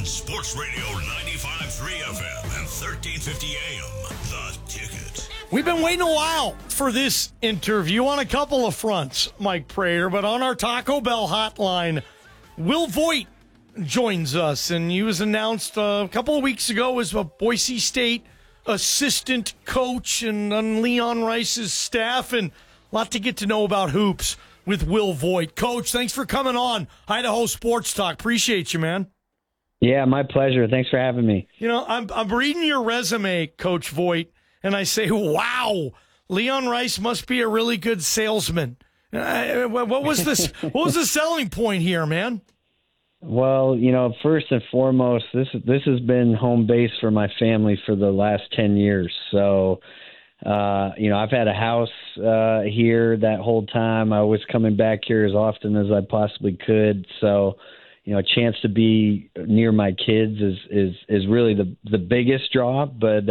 Sports Radio 95.3 FM and 1350 AM. The Ticket. We've been waiting a while for this interview on a couple of fronts, Mike Prater, but on our Taco Bell hotline, Will Voigt joins us, and he was announced a couple of weeks ago as a Boise State assistant coach and on Leon Rice's staff, and a lot to get to know about hoops with Will Voigt. Coach, thanks for coming on Idaho Sports Talk. Appreciate you, man. Yeah, my pleasure. Thanks for having me. You know, I'm reading your resume, Coach Voigt, and I say, wow, Leon Rice must be a really good salesman. What was this? What was the selling point here, man? Well, you know, first and foremost, this has been home base for my family for the last 10 years. So, you know, I've had a house here that whole time. I was coming back here as often as I possibly could. So, you know, a chance to be near my kids is really the biggest draw. But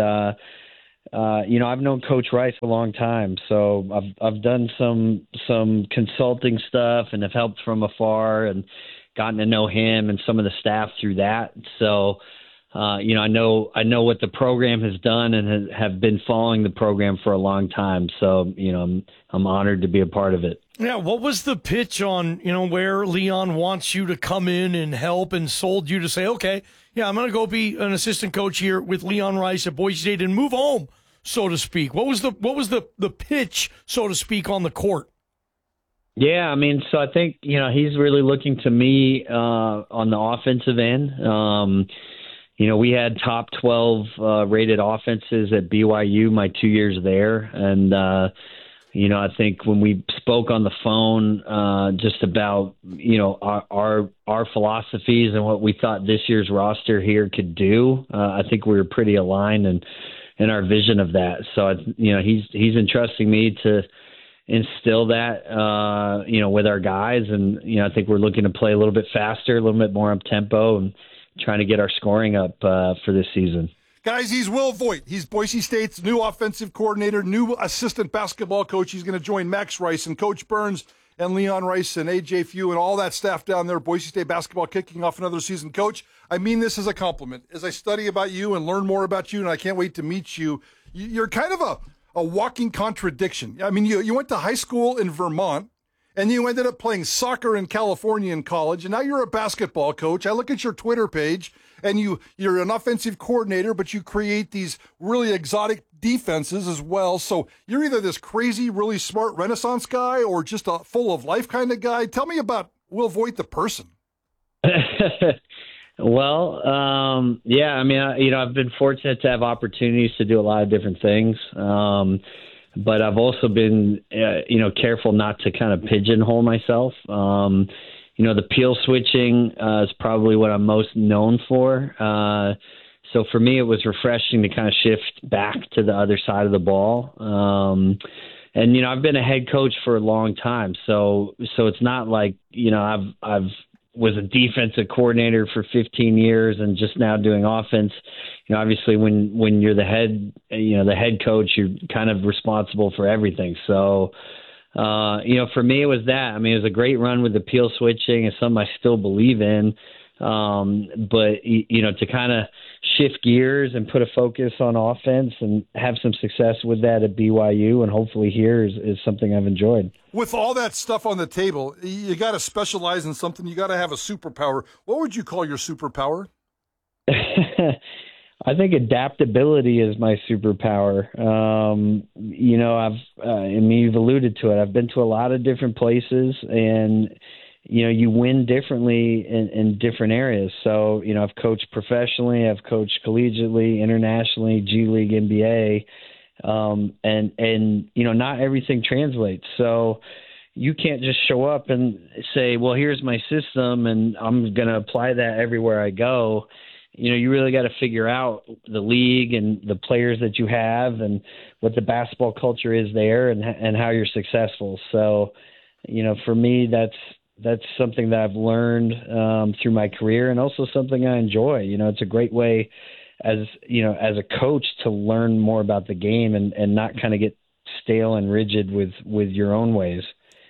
you know, I've known Coach Rice a long time, so I've done some consulting stuff and have helped from afar and gotten to know him and some of the staff through that. So, you know, I know what the program has done and have been following the program for a long time. So, you know, I'm honored to be a part of it. Yeah, what was the pitch on, you know, where Leon wants you to come in and help and sold you to say, okay, yeah, I'm going to go be an assistant coach here with Leon Rice at Boise State and move home, so to speak? What was the pitch, so to speak, on the court? Yeah, I mean, so I think, you know, he's really looking to me on the offensive end. You know, we had top 12 rated offenses at BYU my 2 years there. And, you know, I think when we spoke on the phone just about, you know, our philosophies and what we thought this year's roster here could do, I think we were pretty aligned in our vision of that. So, you know, he's entrusting me to instill that, you know, with our guys. And, you know, I think we're looking to play a little bit faster, a little bit more up tempo, and trying to get our scoring up for this season. Guys, he's Will Voigt. He's Boise State's new offensive coordinator, new assistant basketball coach. He's going to join Max Rice and Coach Burns and Leon Rice and A.J. Few and all that staff down there. Boise State basketball kicking off another season. Coach, I mean this as a compliment. As I study about you and learn more about you, and I can't wait to meet you, you're kind of a walking contradiction. I mean, you went to high school in Vermont, and you ended up playing soccer in California in college, and now you're a basketball coach. I look at your Twitter page, and you're an offensive coordinator, but you create these really exotic defenses as well. So you're either this crazy, really smart Renaissance guy or just a full of life kind of guy. Tell me about Will Voigt, the person. Well, yeah, I mean, you know, I've been fortunate to have opportunities to do a lot of different things. But I've also been, you know, careful not to kind of pigeonhole myself. You know, the peel switching is probably what I'm most known for. So for me, it was refreshing to kind of shift back to the other side of the ball. And, you know, I've been a head coach for a long time. So it's not like, you know, I've was a defensive coordinator for 15 years and just now doing offense. You know, obviously when you're the head coach, you're kind of responsible for everything. So, you know, for me, it was that. I mean, it was a great run with the peel switching. It's something I still believe in. But, you know, to kind of shift gears and put a focus on offense and have some success with that at BYU and hopefully here is something I've enjoyed. With all that stuff on the table, you got to specialize in something. You got to have a superpower. What would you call your superpower? I think adaptability is my superpower. You know, I mean, you've alluded to it. I've been to a lot of different places, and you know, you win differently in different areas. So, you know, I've coached professionally, I've coached collegiately, internationally, G League, NBA, and you know, not everything translates. So you can't just show up and say, well, here's my system and I'm going to apply that everywhere I go. You know, you really got to figure out the league and the players that you have and what the basketball culture is there and how you're successful. So, you know, for me, that's something that I've learned through my career and also something I enjoy. You know, it's a great way as a coach to learn more about the game and not kind of get stale and rigid with your own ways.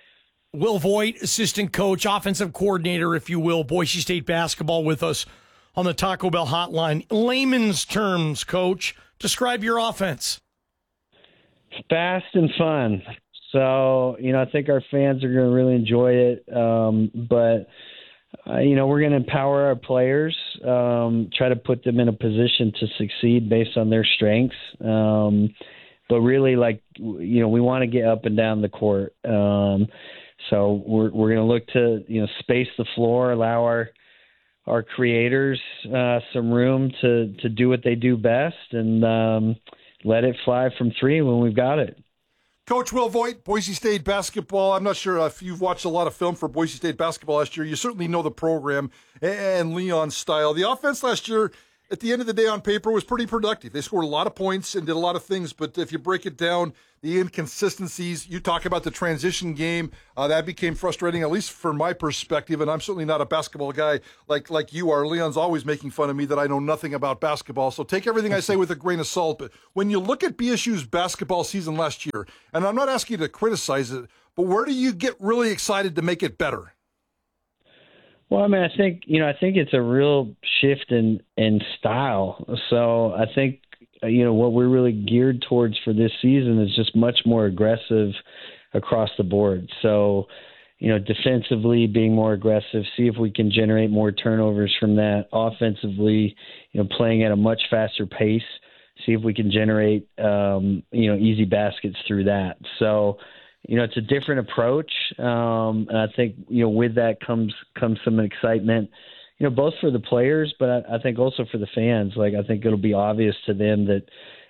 Will Voigt, assistant coach, offensive coordinator, if you will, Boise State basketball with us on the Taco Bell hotline. Layman's terms, Coach, describe your offense. Fast and fun. So, I think our fans are going to really enjoy it. But we're going to empower our players, try to put them in a position to succeed based on their strengths. But really, we want to get up and down the court. So we're going to look to, space the floor, allow our creators some room to do what they do best, and let it fly from three when we've got it. Coach Will Voigt, Boise State basketball. I'm not sure if you've watched a lot of film for Boise State basketball last year. You certainly know the program and Leon's style. The offense last year, at the end of the day on paper, was pretty productive. They scored a lot of points and did a lot of things, but if you break it down, the inconsistencies, you talk about the transition game, that became frustrating, at least from my perspective, and I'm certainly not a basketball guy like you are. Leon's always making fun of me that I know nothing about basketball, so take everything I say with a grain of salt. But when you look at BSU's basketball season last year, and I'm not asking you to criticize it, but where do you get really excited to make it better? Well, I think it's a real shift in style. So I think, what we're really geared towards for this season is just much more aggressive across the board. So, defensively being more aggressive, see if we can generate more turnovers from that. Offensively, playing at a much faster pace, see if we can generate, easy baskets through that. So, it's a different approach, and I think with that comes some excitement, both for the players, but I think also for the fans. I think it'll be obvious to them that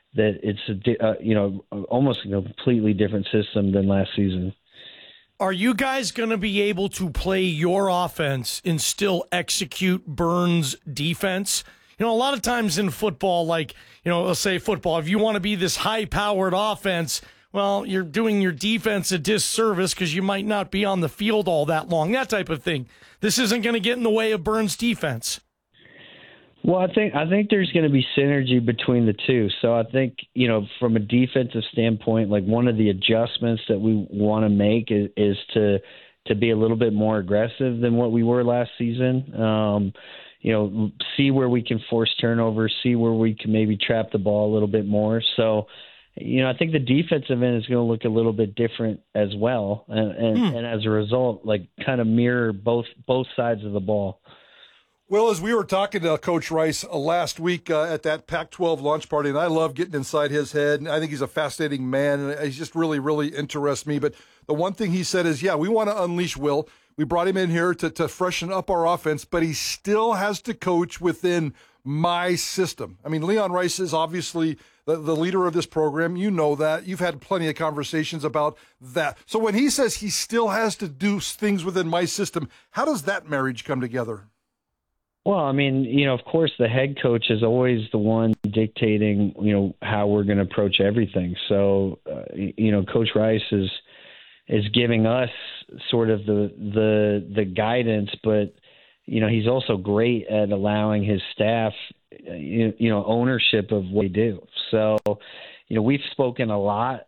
it's almost a completely different system than last season. Are you guys going to be able to play your offense and still execute Burns' defense? A lot of times in football, let's say football, if you want to be this high-powered offense, well, you're doing your defense a disservice because you might not be on the field all that long, that type of thing. This isn't going to get in the way of Burns' defense. Well, I think there's going to be synergy between the two. So I think, from a defensive standpoint, one of the adjustments that we want to make is to be a little bit more aggressive than what we were last season. See where we can force turnovers, see where we can maybe trap the ball a little bit more. So, I think the defensive end is going to look a little bit different as well, and as a result, kind of mirror both sides of the ball. Well, as we were talking to Coach Rice last week at that Pac-12 launch party, and I love getting inside his head, and I think he's a fascinating man, and he's just really, really interests me. But the one thing he said is, we want to unleash Will. We brought him in here to freshen up our offense, but he still has to coach within my system. I mean, Leon Rice is obviously the leader of this program. You know that. You've had plenty of conversations about that. So when he says he still has to do things within my system, how does that marriage come together? Well, of course, the head coach is always the one dictating, how we're going to approach everything. So, Coach Rice is giving us sort of the guidance, but he's also great at allowing his staff, ownership of what they do. So, we've spoken a lot,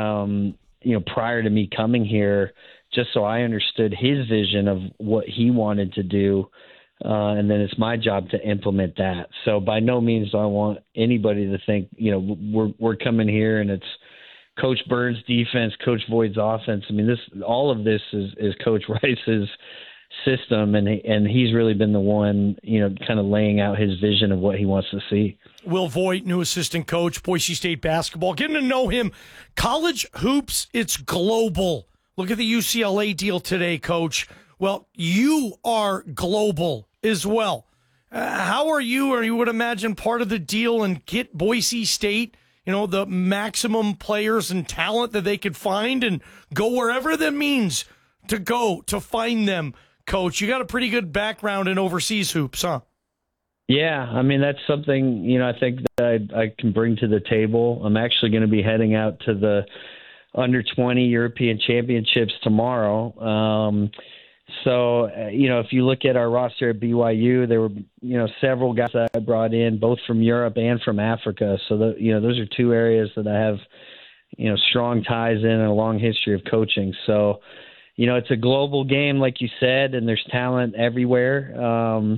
prior to me coming here, just so I understood his vision of what he wanted to do. And then it's my job to implement that. So by no means do I want anybody to think, we're coming here and it's Coach Burns' defense, Coach Voigt's offense. All of this is Coach Rice's system, and he's really been the one, kind of laying out his vision of what he wants to see. Will Voigt, new assistant coach, Boise State basketball. Getting to know him. College hoops, it's global. Look at the UCLA deal today, Coach. Well, you are global as well. How are you, or you would imagine, part of the deal and get Boise State, the maximum players and talent that they could find and go wherever that means to go to find them, Coach? You got a pretty good background in overseas hoops, huh? Yeah, that's something, I think that I can bring to the table. I'm actually going to be heading out to the under-20 European Championships tomorrow. So, if you look at our roster at BYU, there were, several guys that I brought in, both from Europe and from Africa. So, those are two areas that I have, strong ties in and a long history of coaching. So, it's a global game, like you said, and there's talent everywhere.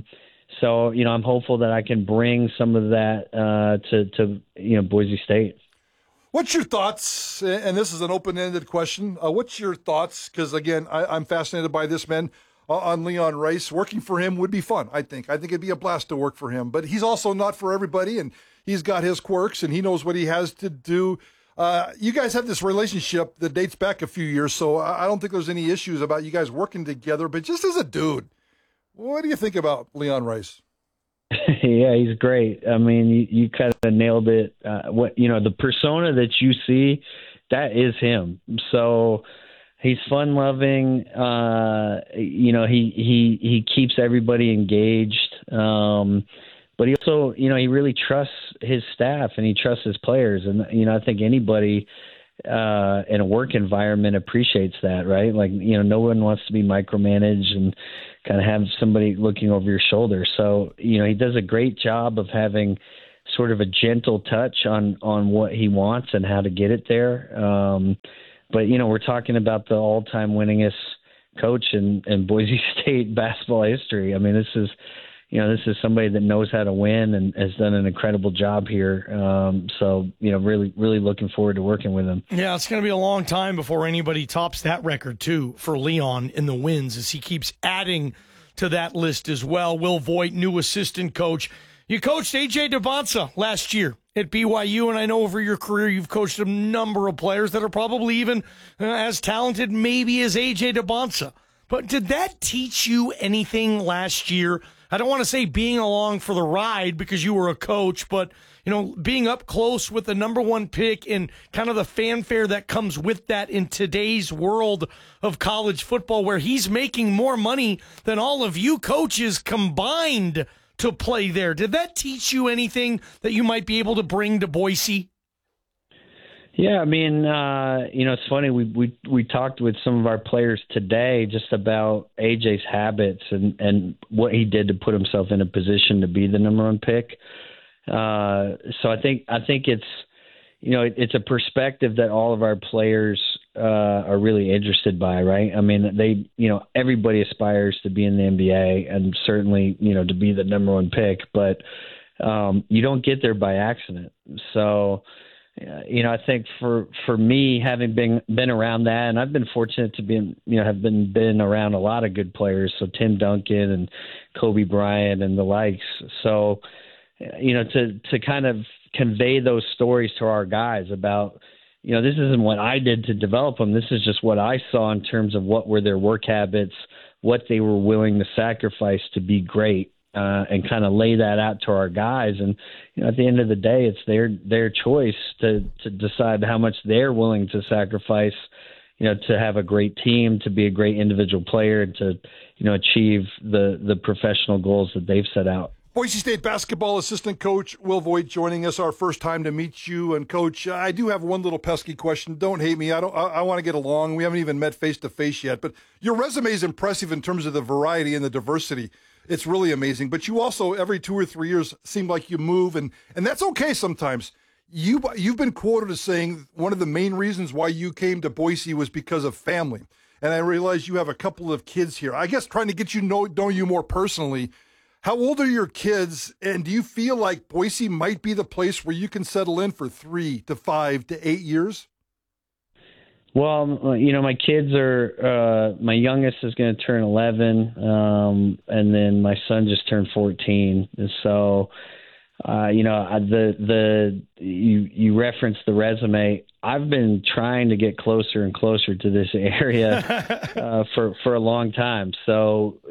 So, I'm hopeful that I can bring some of that to Boise State. What's your thoughts? And this is an open-ended question. What's your thoughts? Because, again, I'm fascinated by this man on Leon Rice. Working for him would be fun, I think. I think it'd be a blast to work for him. But he's also not for everybody, and he's got his quirks, and he knows what he has to do. You guys have this relationship that dates back a few years, so I don't think there's any issues about you guys working together. But just as a dude, what do you think about Leon Rice? Yeah, he's great. I mean, you kind of nailed it. The persona that you see, that is him. So he's fun loving. He keeps everybody engaged. But he also, he really trusts his staff and he trusts his players. And, I think anybody in a work environment appreciates that, right? Like, no one wants to be micromanaged and kind of have somebody looking over your shoulder. So, he does a great job of having sort of a gentle touch on what he wants and how to get it there. But, we're talking about the all-time winningest coach in Boise State basketball history. I mean, this is somebody that knows how to win and has done an incredible job here. Really, really looking forward to working with him. Yeah, it's going to be a long time before anybody tops that record, too, for Leon in the wins as he keeps adding to that list as well. Will Voigt, new assistant coach. You coached A.J. Dybantsa last year at BYU, and I know over your career you've coached a number of players that are probably even as talented maybe as A.J. Dybantsa. But did that teach you anything last year? I don't want to say being along for the ride because you were a coach, but, being up close with the number one pick and kind of the fanfare that comes with that in today's world of college football where he's making more money than all of you coaches combined to play there. Did that teach you anything that you might be able to bring to Boise? Yeah, I mean, it's funny. We talked with some of our players today just about AJ's habits and what he did to put himself in a position to be the number one pick. So I think it's, it's a perspective that all of our players are really interested by, right? I mean, everybody aspires to be in the NBA and certainly, to be the number one pick, but you don't get there by accident. So. I think for me, having been around that, and I've been fortunate to be, have been around a lot of good players. So Tim Duncan and Kobe Bryant and the likes. So, to kind of convey those stories to our guys about, this isn't what I did to develop them. This is just what I saw in terms of what were their work habits, what they were willing to sacrifice to be great. And kind of lay that out to our guys. And, at the end of the day, it's their choice to decide how much they're willing to sacrifice, to have a great team, to be a great individual player, to, achieve the professional goals that they've set out. Boise State basketball assistant coach Will Voigt joining us. Our first time to meet you. And, Coach, I do have one little pesky question. Don't hate me. I want to get along. We haven't even met face-to-face yet. But your resume is impressive in terms of the variety and the diversity. It's really amazing. But you also, every 2 or 3 years, seem like you move, and that's okay sometimes. You've been quoted as saying one of the main reasons why you came to Boise was because of family. And I realize you have a couple of kids here. I guess trying to get you know you more personally, how old are your kids, and do you feel like Boise might be the place where you can settle in for 3 to 5 to 8 years? Well, my kids are, my youngest is going to turn 11, and then my son just turned 14. And so, you referenced the resume. I've been trying to get closer and closer to this area for a long time. So,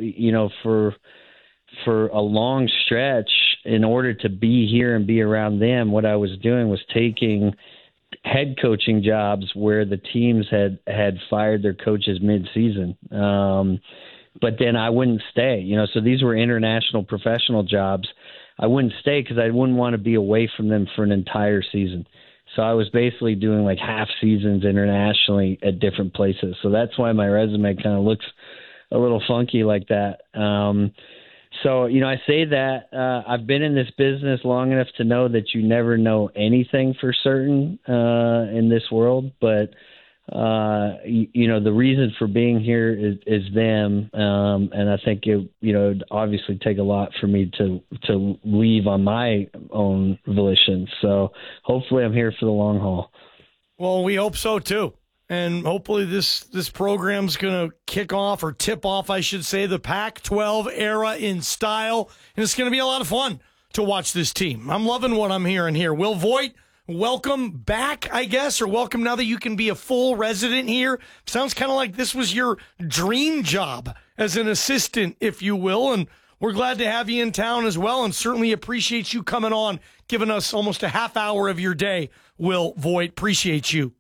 for a long stretch, in order to be here and be around them, what I was doing was taking head coaching jobs where the teams had fired their coaches mid-season. But then I wouldn't stay, so these were international professional jobs. I wouldn't stay because I wouldn't want to be away from them for an entire season. So I was basically doing like half seasons internationally at different places. So that's why my resume kind of looks a little funky like that. So, I say that I've been in this business long enough to know that you never know anything for certain in this world. But the reason for being here is them. And I think it'd obviously take a lot for me to leave on my own volition. So hopefully I'm here for the long haul. Well, we hope so too. And hopefully this program's going to kick off, or tip off, I should say, the Pac-12 era in style. And it's going to be a lot of fun to watch this team. I'm loving what I'm hearing here. Will Voigt, welcome back, I guess, or welcome now that you can be a full resident here. Sounds kind of like this was your dream job as an assistant, if you will. And we're glad to have you in town as well, and certainly appreciate you coming on, giving us almost a half hour of your day. Will Voigt, appreciate you.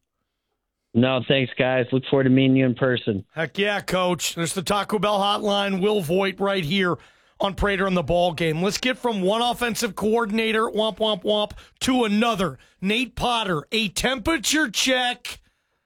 No, thanks, guys. Look forward to meeting you in person. Heck yeah, Coach. There's the Taco Bell hotline. Will Voigt right here on Prater on the Ball Game. Let's get from one offensive coordinator, womp, womp, womp, to another. Nate Potter, a temperature check,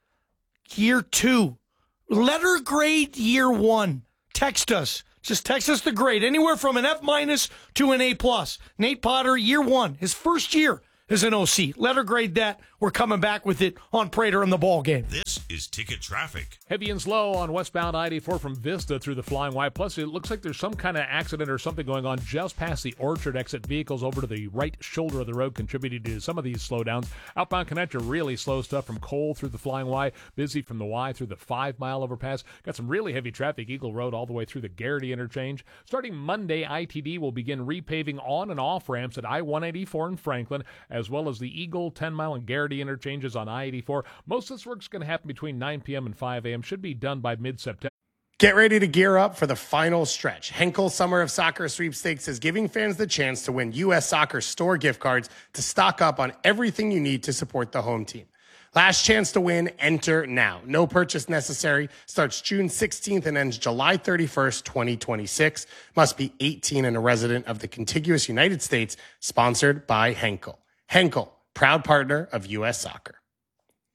year 2. Letter grade, year 1. Text us. Just text us the grade, anywhere from an F- to an A+. Nate Potter, year 1, his first year as an OC. Letter grade that. We're coming back with it on Prater on the Ball Game. This is Ticket Traffic. Heavy and slow on westbound I-84 from Vista through the Flying Y. Plus, it looks like there's some kind of accident or something going on just past the Orchard exit. Vehicles over to the right shoulder of the road contributing to some of these slowdowns. Outbound connector, really slow stuff from Cole through the Flying Y. Busy from the Y through the 5-mile overpass. Got some really heavy traffic, Eagle Road all the way through the Garrity interchange. Starting Monday, ITD will begin repaving on and off ramps at I-184 in Franklin, as well as the Eagle 10-mile and Garrity interchanges on I-84. Most of this work is going to happen between 9 p.m. and 5 a.m. Should be done by mid-September. Get ready to gear up for the final stretch. Henkel Summer of Soccer Sweepstakes is giving fans the chance to win U.S. Soccer store gift cards to stock up on everything you need to support the home team. Last chance to win, enter now. No purchase necessary. Starts June 16th and ends July 31st, 2026. Must be 18 and a resident of the contiguous United States. Sponsored by Henkel. Henkel, proud partner of U.S. Soccer.